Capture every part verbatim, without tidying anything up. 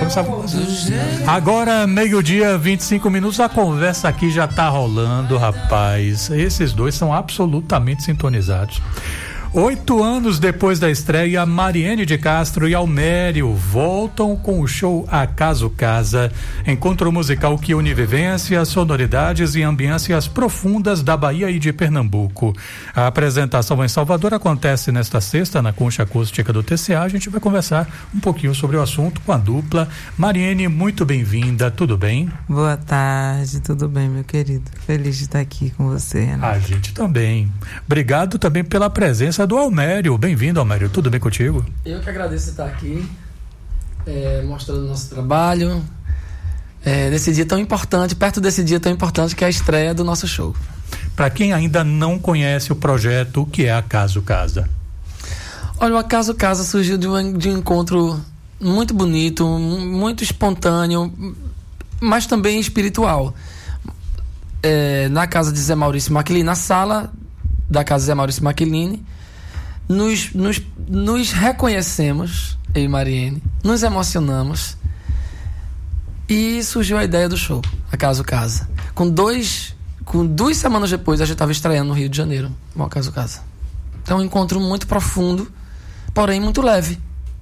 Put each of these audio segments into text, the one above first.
começar. Agora, meio-dia, vinte e cinco minutos, a conversa aqui já tá rolando, rapaz. Esses dois são absolutamente sintonizados. Oito anos depois da estreia, Mariene de Castro e Almério voltam com o show Acaso Casa, encontro musical que une vivências, sonoridades e ambiências profundas da Bahia e de Pernambuco. A apresentação em Salvador acontece nesta sexta na Concha Acústica do T C A. A gente vai conversar um pouquinho sobre o assunto com a dupla. Mariene, muito bem-vinda, tudo bem? Boa tarde, tudo bem, meu querido? Feliz de estar aqui com você, né? A gente também. Obrigado também pela presença do Almério. Bem-vindo, Almério. Tudo bem contigo? Eu que agradeço estar aqui, é, mostrando o nosso trabalho, é, nesse dia tão importante, perto desse dia tão importante que é a estreia do nosso show. Para quem ainda não conhece o projeto, o que é Acaso Casa? Olha, o Acaso Casa surgiu de um, de um encontro muito bonito, muito espontâneo, mas também espiritual. É, na casa de Zé Maurício Maquilini, na sala da casa de Zé Maurício Maquilini, Nos, nos, nos reconhecemos, eu e Mariene, nos emocionamos e surgiu a ideia do show, Acaso Casa. Com, dois, com duas semanas depois, a gente estava estreando no Rio de Janeiro, o Acaso Casa. É um encontro muito profundo, porém muito leve.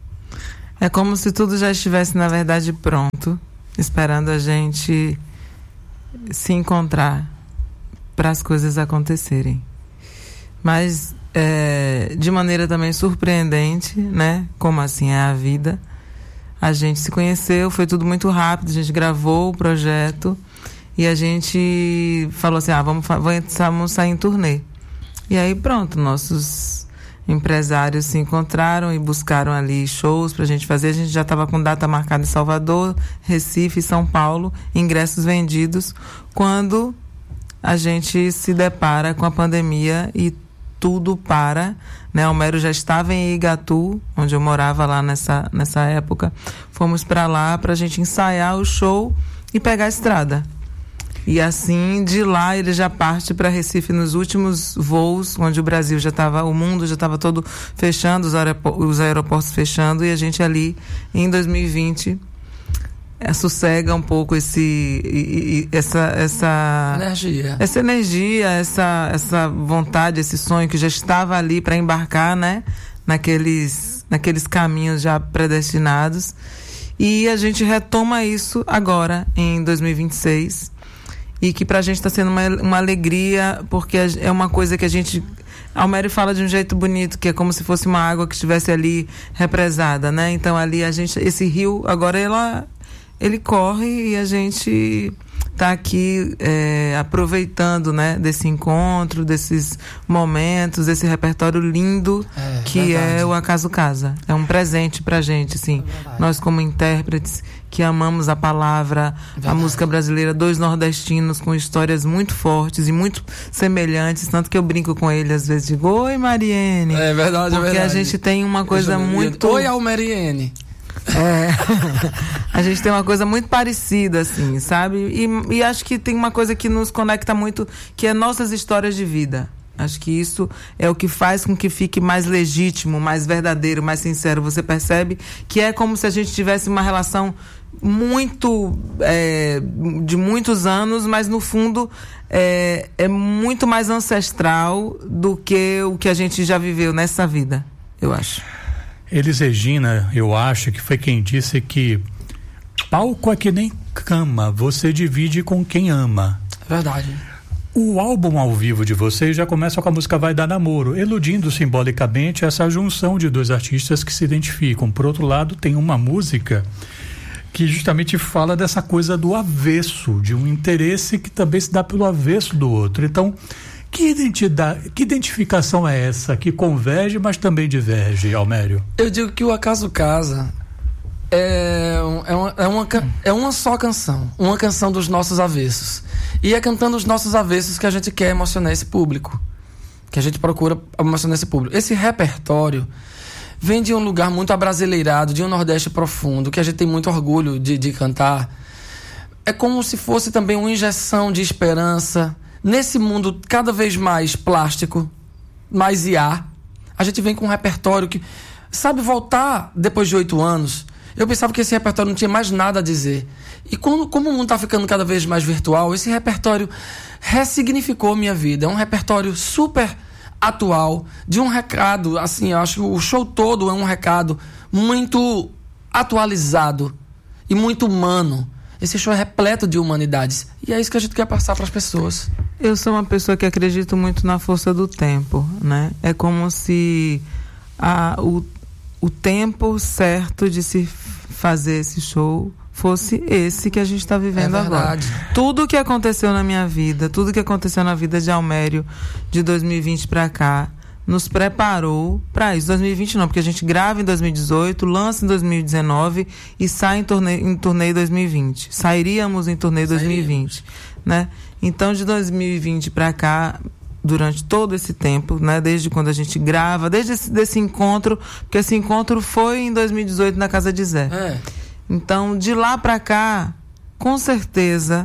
É como se tudo já estivesse, na verdade, pronto, esperando a gente se encontrar para as coisas acontecerem. Mas É, de maneira também surpreendente, né? Como assim é a vida. A gente se conheceu, foi tudo muito rápido, a gente gravou o projeto e a gente falou assim, ah, vamos, vamos sair em turnê. E aí pronto, nossos empresários se encontraram e buscaram ali shows pra gente fazer. A gente já estava com data marcada em Salvador, Recife e São Paulo, ingressos vendidos, quando a gente se depara com a pandemia e tudo para, né? O Almério já estava em Igatu, onde eu morava lá nessa, nessa época. Fomos para lá para a gente ensaiar o show e pegar a estrada. E assim, de lá ele já parte para Recife nos últimos voos, onde o Brasil já estava, o mundo já estava todo fechando, os, aeroportos, os aeroportos fechando, e a gente ali em dois mil e vinte É, sossega um pouco esse, e, e, essa, essa energia, essa, energia essa, essa vontade, esse sonho que já estava ali para embarcar, né? naqueles, naqueles caminhos já predestinados. E a gente retoma isso agora, em dois mil e vinte e seis, e que para a gente está sendo uma, uma alegria, porque é uma coisa que a gente... Almério fala de um jeito bonito, que é como se fosse uma água que estivesse ali represada, né? Então ali a gente, esse rio agora ela ele corre e a gente está aqui é, aproveitando, né, desse encontro, desses momentos, desse repertório lindo é, que verdade. É o Acaso Casa. É um presente pra gente, assim. É nós como intérpretes que amamos a palavra, verdade. A música brasileira, dois nordestinos com histórias muito fortes e muito semelhantes, tanto que eu brinco com ele às vezes, digo, oi Mariene. É verdade, porque é verdade. a gente tem uma coisa muito... Oi Almeriene. É, a gente tem uma coisa muito parecida, assim, sabe? E, e acho que tem uma coisa que nos conecta muito, que é nossas histórias de vida. Acho que isso é o que faz com que fique mais legítimo, mais verdadeiro, mais sincero. Você percebe que é como se a gente tivesse uma relação muito é, de muitos anos, mas no fundo é, é muito mais ancestral do que o que a gente já viveu nessa vida, eu acho. Elis Regina, eu acho que foi quem disse que palco é que nem cama, você divide com quem ama. Verdade. O álbum ao vivo de vocês já começa com a música Vai Dar Namoro, eludindo simbolicamente essa junção de dois artistas que se identificam. Por outro lado, tem uma música que justamente fala dessa coisa do avesso, de um interesse que também se dá pelo avesso do outro. Então, Que identidade, que identificação é essa que converge, mas também diverge, Almério? Eu digo que o Acaso Casa é, é, uma, é, uma, é uma só canção, uma canção dos nossos avessos. E é cantando os nossos avessos que a gente quer emocionar esse público, que a gente procura emocionar esse público. Esse repertório vem de um lugar muito abrasileirado, de um Nordeste profundo, que a gente tem muito orgulho de, de cantar. É como se fosse também uma injeção de esperança. Nesse mundo cada vez mais plástico, mais I A, a gente vem com um repertório que sabe voltar depois de oito anos Eu pensava que esse repertório não tinha mais nada a dizer. E quando, como o mundo está ficando cada vez mais virtual, esse repertório ressignificou minha vida. É um repertório super atual, de um recado, assim, eu acho que o show todo é um recado muito atualizado e muito humano. Esse show é repleto de humanidades. E é isso que a gente quer passar para as pessoas. Eu sou uma pessoa que acredito muito na força do tempo, né? É como se a, o, o tempo certo de se fazer esse show fosse esse que a gente está vivendo é agora. Tudo que aconteceu na minha vida, tudo que aconteceu na vida de Almério de dois mil e vinte para cá, nos preparou para isso. dois mil e vinte não, porque a gente grava em dois mil e dezoito, lança em dois mil e dezenove e sai em turnê em turnê em dois mil e vinte. Sairíamos em turnê em dois mil e vinte, né? Então, de dois mil e vinte para cá, durante todo esse tempo, né, desde quando a gente grava, desde esse desse encontro, porque esse encontro foi em dois mil e dezoito na casa de Zé. É. Então, de lá para cá, com certeza,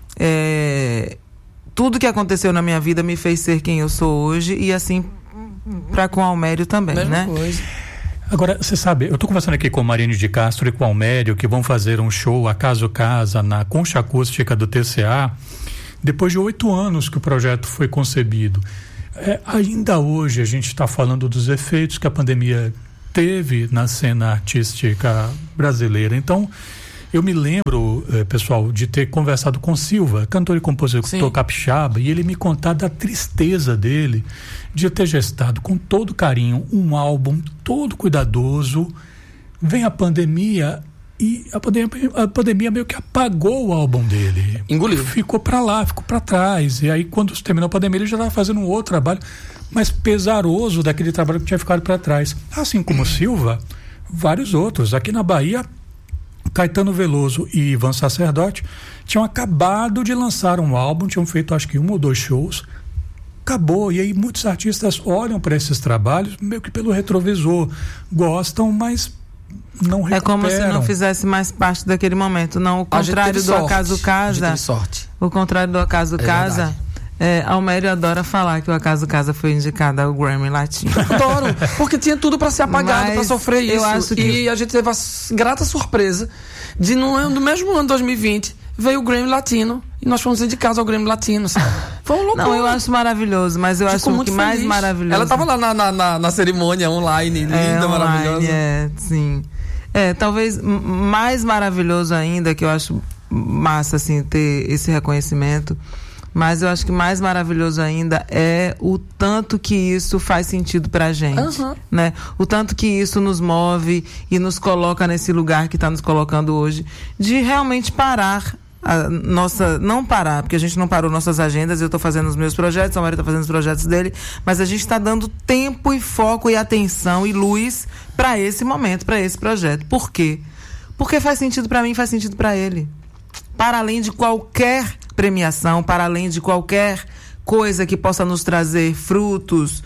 é, tudo que aconteceu na minha vida me fez ser quem eu sou hoje, e assim para com o Almério também, Mesma né? coisa. Agora, você sabe, eu estou conversando aqui com o Marine de Castro e com o Almério, que vão fazer um show Acaso Casa na Concha Acústica do T C A, depois de oito anos que o projeto foi concebido. É, ainda hoje a gente está falando dos efeitos que a pandemia teve na cena artística brasileira. Então, eu me lembro, eh, pessoal, de ter conversado com Silva, cantor e compositor capixaba, e ele me contar da tristeza dele de ter gestado com todo carinho um álbum todo cuidadoso. Vem a pandemia e a pandemia, a pandemia meio que apagou o álbum dele. Engoliu. Ficou para lá, ficou para trás. E aí, quando terminou a pandemia, ele já estava fazendo um outro trabalho, mas pesaroso daquele trabalho que tinha ficado para trás. Assim como Silva, vários outros. Aqui na Bahia, Caetano Veloso e Ivan Sacerdote tinham acabado de lançar um álbum, tinham feito acho que um ou dois shows, acabou, e aí muitos artistas olham para esses trabalhos meio que pelo retrovisor, gostam, mas não recuperam. É como se não fizesse mais parte daquele momento. Não, o contrário do sorte. Acaso Casa, A gente teve sorte. o contrário do Acaso É Casa, verdade. é, Almério adora falar que o Acaso Casa foi indicado ao Grammy Latino. Adoro, porque tinha tudo para ser apagado, Mas para sofrer eu isso. acho que- E a gente teve a s- grata surpresa de no, no mesmo ano, dois mil e vinte, veio o Grammy Latino e nós fomos indicados ao Grammy Latino, sabe? Foi um loucura. Não, eu acho maravilhoso, mas eu Ficou acho muito que mais feliz. maravilhoso. Ela tava lá na, na, na, na cerimônia online, linda, é, online, maravilhosa. É, sim. É, talvez m- mais maravilhoso ainda, que eu acho massa, assim, ter esse reconhecimento, mas eu acho que mais maravilhoso ainda é o tanto que isso faz sentido pra gente, Uhum. né? O tanto que isso nos move e nos coloca nesse lugar que está nos colocando hoje, de realmente parar a nossa, não parar, porque a gente não parou nossas agendas, eu estou fazendo os meus projetos, a Maria está fazendo os projetos dele, mas a gente está dando tempo e foco e atenção e luz para esse momento, para esse projeto. Por quê? Porque faz sentido para mim, faz sentido para ele. Para além de qualquer premiação, para além de qualquer coisa que possa nos trazer frutos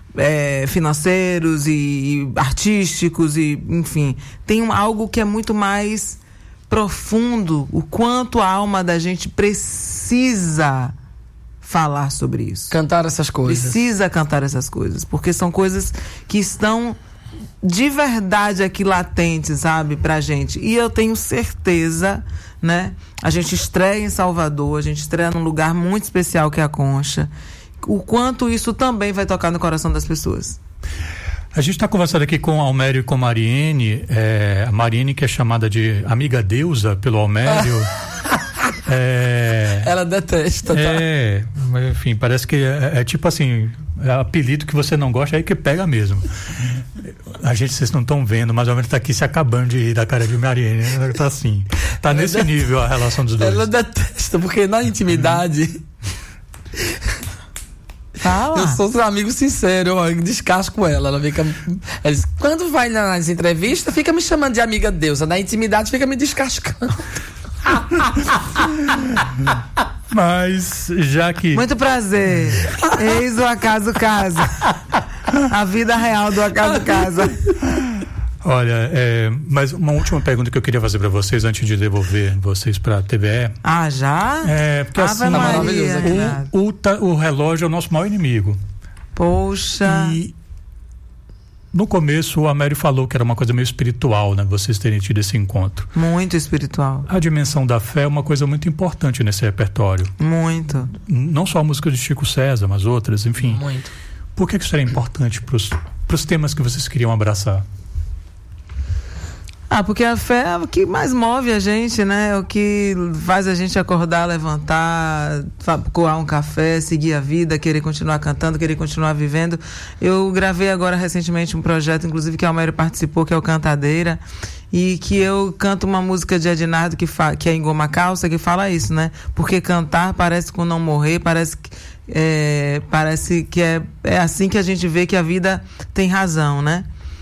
é, financeiros e, e artísticos e, enfim, tem um, algo que é muito mais profundo, o quanto a alma da gente precisa falar sobre isso. Cantar essas coisas. Precisa cantar essas coisas, porque são coisas que estão de verdade aqui latentes, sabe, pra gente. E eu tenho certeza, né? A gente estreia em Salvador, a gente estreia num lugar muito especial que é a Concha. O quanto isso também vai tocar no coração das pessoas. A gente está conversando aqui com o Almério e com a Mariene, é, a Mariene que é chamada de amiga deusa pelo Almério. é, Ela detesta, tá? é, enfim, parece que é, é tipo assim, é apelido que você não gosta, aí que pega mesmo. A gente, vocês não estão vendo, mas o Almério está aqui se acabando de rir da cara de Mariene, né? Tá assim, tá Ela nesse detesta. nível a relação dos dois. Ela detesta, porque na intimidade Fala. eu sou seu amigo sincero, eu descasco ela. Ela fica. Ela diz, quando vai nas entrevistas, fica me chamando de amiga deusa. Na intimidade, fica me descascando. Mas já que Muito prazer. Eis o Acaso Casa. A vida real do Acaso Casa. Olha, é, mas uma última pergunta que eu queria fazer para vocês antes de devolver vocês para a T V E. Ah, já? É, porque Ave assim, Maria, aqui. Renato. o, o, ta- o relógio é o nosso maior inimigo. Poxa. E No começo, o Amério falou que era uma coisa meio espiritual, né? Vocês terem tido esse encontro. Muito espiritual. A dimensão da fé é uma coisa muito importante nesse repertório. Muito. Não só a música de Chico César, mas outras, enfim. Muito. Por que isso era importante para os temas que vocês queriam abraçar? Ah, porque a fé é o que mais move a gente, né? É o que faz a gente acordar, levantar, coar um café, seguir a vida, querer continuar cantando, querer continuar vivendo. Eu gravei agora recentemente um projeto, inclusive, que a Almério participou, que é o Cantadeira, e que eu canto uma música de Ednardo, que, fa- que é Engoma Calça, que fala isso, né? Porque cantar parece com não morrer, parece que, é, parece que é, é assim que a gente vê que a vida tem razão, né?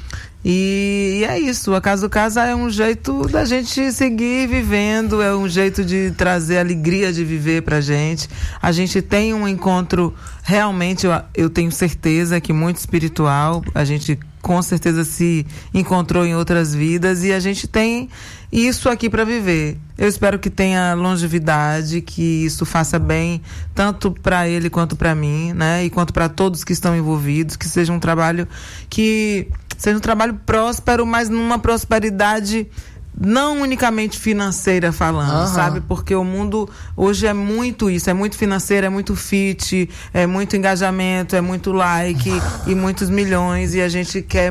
E, e é isso, Acaso Casa é um jeito da gente seguir vivendo, é um jeito de trazer alegria de viver pra gente. A gente tem um encontro realmente, eu, eu tenho certeza que muito espiritual, a gente com certeza se encontrou em outras vidas e a gente tem isso aqui para viver. Eu espero que tenha longevidade, que isso faça bem tanto para ele quanto para mim, né? E quanto para todos que estão envolvidos, que seja um trabalho que seja um trabalho próspero, mas numa prosperidade não unicamente financeira falando, uhum. sabe? Porque o mundo hoje é muito isso, é muito financeiro, é muito fit, é muito engajamento, é muito like e muitos milhões, e a gente quer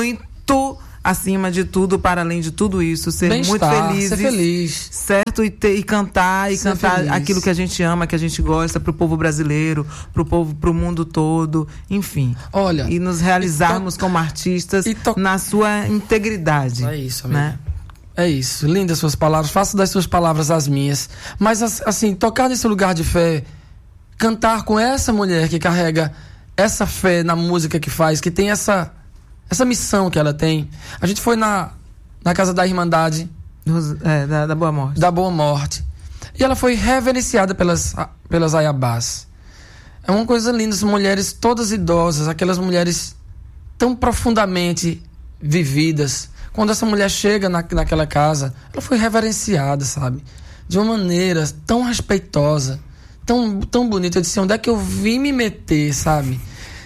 muito, acima de tudo, para além de tudo isso, ser Bem-estar, muito felizes, ser feliz, certo? E, ter, e cantar, e ser cantar feliz. Aquilo que a gente ama, que a gente gosta, pro povo brasileiro, pro povo, pro mundo todo, enfim. Olha, e nos realizarmos to... como artistas to... na sua integridade. É isso, amiga. Né? É isso, lindas suas palavras, faço das suas palavras as minhas. Mas assim, tocar nesse lugar de fé, cantar com essa mulher que carrega essa fé na música que faz, que tem essa, essa missão que ela tem. A gente foi na, na casa da Irmandade é, da, da Boa Morte. Da Boa Morte. E ela foi reverenciada pelas, pelas Ayabás. É uma coisa linda, as mulheres todas idosas, aquelas mulheres tão profundamente vividas. Quando essa mulher chega na, naquela casa, ela foi reverenciada, sabe? De uma maneira tão respeitosa, tão, tão bonita. Eu disse, onde é que eu vim me meter, sabe?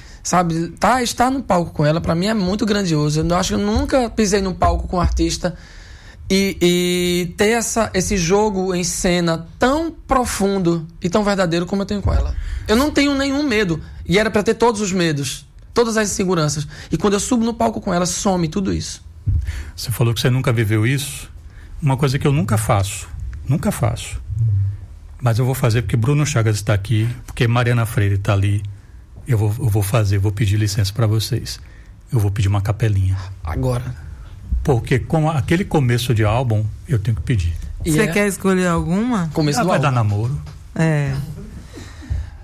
Sabe? Tá, estar no palco com ela, pra mim, é muito grandioso. Eu acho que eu nunca pisei no palco com um artista e, e ter essa, esse jogo em cena tão profundo e tão verdadeiro como eu tenho com ela. Eu não tenho nenhum medo. E era pra ter todos os medos, todas as inseguranças. E quando eu subo no palco com ela, some tudo isso. Você falou que você nunca viveu isso. Uma coisa que eu nunca faço, nunca faço, mas eu vou fazer porque Bruno Chagas está aqui, porque Mariana Freire está ali. Eu vou, eu vou fazer, vou pedir licença para vocês. Eu vou pedir uma capelinha agora, porque com aquele começo de álbum eu tenho que pedir. Você yeah. quer escolher alguma? Começo ah, do vai álbum. dar namoro. É.